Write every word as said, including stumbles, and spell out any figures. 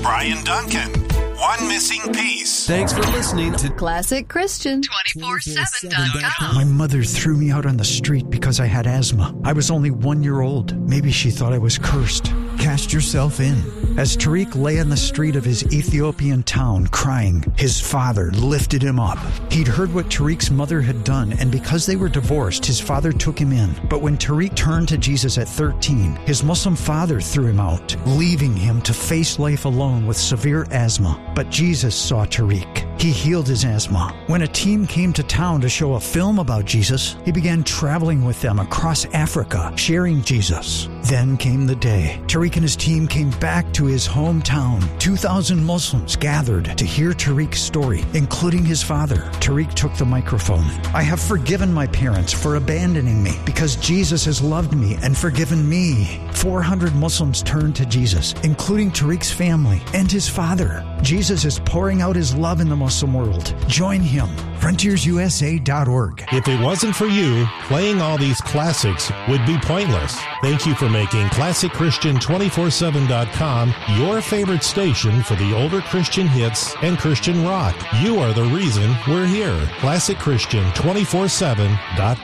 Brian Duncan. One missing piece. Thanks for listening to Classic Christian twenty-four seven dot com. My mother threw me out on the street because I had asthma. I was only one year old. Maybe she thought I was cursed. Cast yourself in. As Tariq lay on the street of his Ethiopian town crying, his father lifted him up. He'd heard what Tariq's mother had done, and because they were divorced, his father took him in. But when Tariq turned to Jesus at thirteen, his Muslim father threw him out, leaving him to face life alone with severe asthma. But Jesus saw Tariq. He healed his asthma. When a team came to town to show a film about Jesus, he began traveling with them across Africa, sharing Jesus. Then came the day. Tariq and his team came back to his hometown. two thousand Muslims gathered to hear Tariq's story, including his father. Tariq took the microphone. I have forgiven my parents for abandoning me because Jesus has loved me and forgiven me. four hundred Muslims turned to Jesus, including Tariq's family and his father. Jesus is pouring out his love in the Muslim world. Join him. frontiers u s a dot org. If it wasn't for you, playing all these classics would be pointless. Thank you for making Classic Christian twenty-four seven dot com your favorite station for the older Christian hits and Christian rock. You are the reason we're here. Classic Christian twenty-four seven dot com.